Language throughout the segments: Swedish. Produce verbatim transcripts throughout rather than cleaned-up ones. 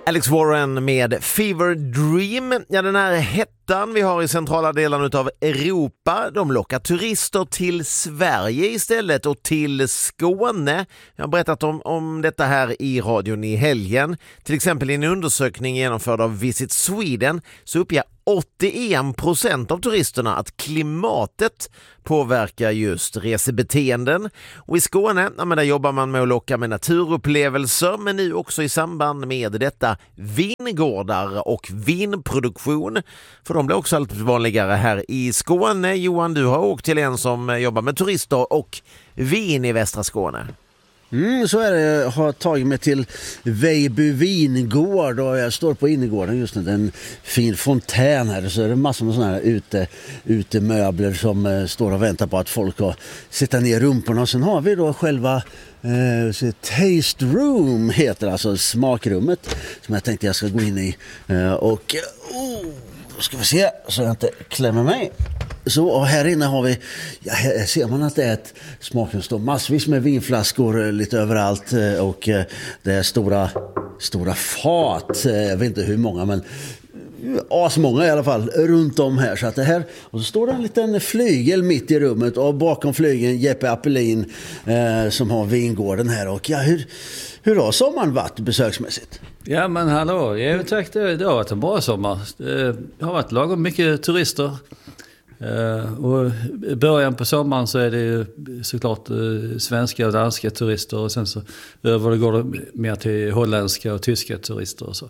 Alex Warren med Fever Dream. Ja, den här hettan vi har i centrala delen av Europa, de lockar turister till Sverige istället och till Skåne. Jag har berättat om, om detta här i radion i helgen. Till exempel i en undersökning genomförd av Visit Sweden så uppger åttioen procent av turisterna att klimatet påverkar just resebeteenden. Och i Skåne, ja, men där jobbar man med att locka med naturupplevelser, men nu också i samband med detta vingårdar och vinproduktion. För de blir också allt vanligare här i Skåne. Johan, du har åkt till en som jobbar med turister och vin i västra Skåne. Mm, så är det. Jag har tagit mig till Vejby vingård och jag står på innergården just nu. Det är en fin fontän här, så är det massor med sådana här ute, utemöbler som eh, står och väntar på att folk ska sitta ner rumporna. Och sen har vi då själva eh, taste room heter det, alltså smakrummet som jag tänkte jag ska gå in i. Eh, och oh, ska vi se så jag inte klämmer mig. Så, och här inne har vi, ja, här ser man att det är ett smakrum, står massvis med vinflaskor lite överallt och det är stora, stora fat, jag vet inte hur många men asmånga i alla fall runt om här. Så att det här, och så står det en liten flygel mitt i rummet och bakom flygeln Jeppe Appelin eh, som har vingården här. Och ja, hur, hur har sommaren varit besöksmässigt? Ja men hallå, jag tack det, det har varit en bra sommar. Det har varit lagom mycket turister. Uh, och i början på sommaren så är det ju såklart uh, svenska och danska turister och sen så övergår det mer till holländska och tyska turister och så.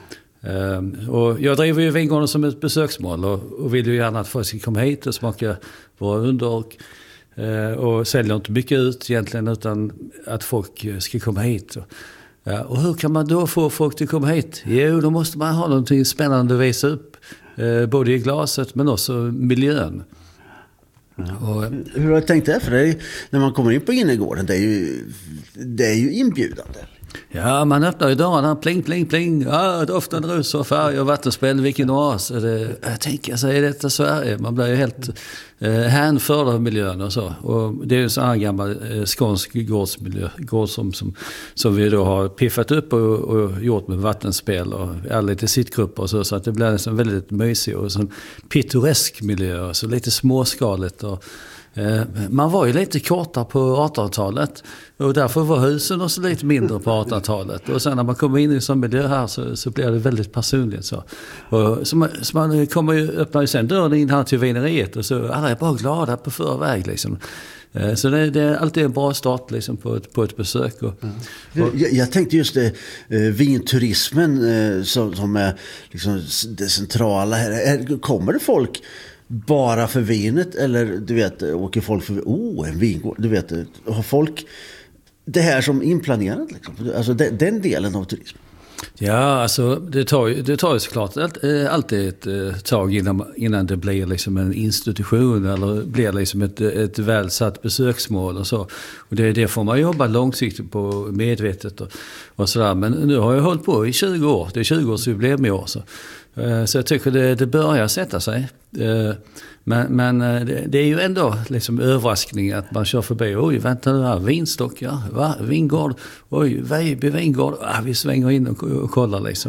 Uh, och jag driver ju vingården som ett besöksmål och, och vill ju gärna att folk ska komma hit och smaka våra under och, uh, och säljer inte mycket ut egentligen utan att folk ska komma hit. Och, ja, och hur kan man då få folk att komma hit? Jo, då måste man ha någonting spännande att visa upp. Eh, både i glaset men också miljön. Ja. Och, hur har du tänkt det? För det är, när man kommer in på innergården, det är ju, det är ju inbjudande. Ja, man öppnar ju dörrarna, pling, pling, pling. Ja, doften rusar, färg och vattenspel, vilken oas. Det, jag tänker, så är detta Sverige? Man blir ju helt eh, hänförd av miljön och så. Och det är ju en sån här gammal eh, skånsk gårdsmiljö, gård som, som, som vi då har piffat upp och, och gjort med vattenspel och ja, lite sittgrupper och så. Så att det blir en väldigt mysig och sån pittoresk miljö, så lite småskaligt och man var ju lite kortare på artonhundratalet och därför var husen också lite mindre på artonhundratalet. Och sen när man kommer in i sån miljö här så, så blir det väldigt personligt. Så, och, så, man, så man kommer ju, öppnar ju sen dörren in här till vineriet och så alla är bara glada på förväg liksom. Så det, det är alltid en bra start liksom, på, ett, på ett besök. Och, och jag, jag tänkte just det, eh, vinturismen eh, som, som är liksom det centrala här. Kommer det folk bara för vinet eller du vet åker folk för oh en vingård, du vet har folk det här som inplanerat liksom, alltså den, den delen av turism? Ja, alltså det tar ju, det tar ju såklart alltid ett tag innan, innan det blir liksom en institution eller blir liksom ett, ett välsatt besöksmål och så. Och det, det får man jobba långsiktigt på medvetet och, och sådär. Men nu har jag hållit på i tjugo år, det är tjugo års jubileum i år så. Så jag tycker det, det börjar sätta sig. Men, men det är ju ändå liksom överraskning att man kör förbi. Oj, vänta nu här, vinstockar, va? Vingård. Oj, Vejby vingård. Ah, vi svänger in och, och kollar liksom.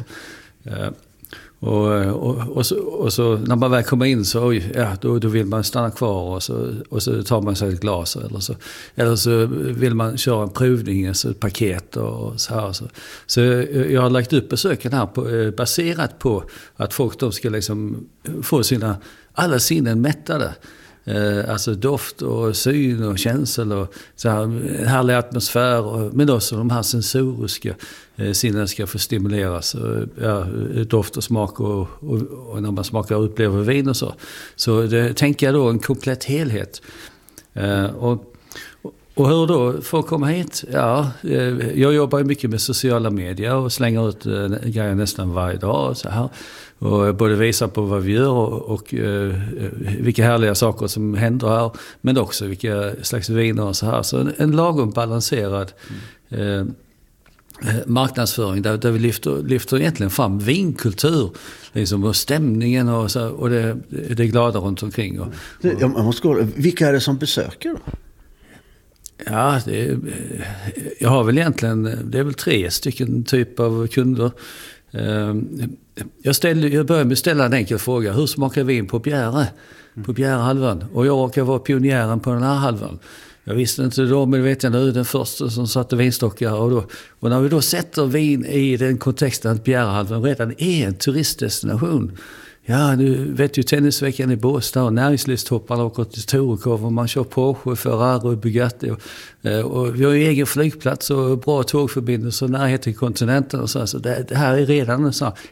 Och, och, och, så, och så när man väl kommer in så oj, ja, då, då vill man stanna kvar och så, och så tar man sig ett glas eller så, eller så vill man köra en provning, alltså ett paket och så här. Så, så jag har lagt upp besöken här på, baserat på att folk de ska liksom få sina, alla sinnen mättade. Eh, alltså doft och syn och känsel och så här härlig atmosfär och, men också de här sensoriska eh, sinnen ska få stimuleras och, ja, doft och smak och, och, och när man smakar och upplever vin och så så det tänker jag då en komplett helhet eh, och och hur då får komma hit? Ja, jag jobbar ju mycket med sociala medier och slänger ut grejer nästan varje dag och så här. Och både visar på vad vi gör och, och uh, vilka härliga saker som händer här. Men också vilka slags viner och så här. Så en, en lagom balanserad mm. uh, marknadsföring där, där vi lyfter, lyfter egentligen fram vinkultur liksom, och stämningen och, så, och det, det är glada runt omkring. Och, och, jag måste gå, vilka är det som besöker då? Ja, det är, jag har väl egentligen, det är väl tre stycken typ av kunder. Jag, ställde, jag började med att ställa en enkel fråga. Hur smakar vin på Bjäre? På Bjärehalvön. Och jag råkar vara pionjären på den här halvön. Jag visste inte då, men det vet jag nu, den första som satte vinstockar. Och, då, och när vi då sätter vin i den kontexten att Bjärehalvön redan är en turistdestination. Ja, nu vet ju tennisveckan i Båstad och näringslivstopparna åker till Torekov och man kör Porsche, Ferrari och Bugatti. Och, och vi har ju egen flygplats och bra tågförbindelser och närhet till kontinenten och så. Så det, det här är redan en sån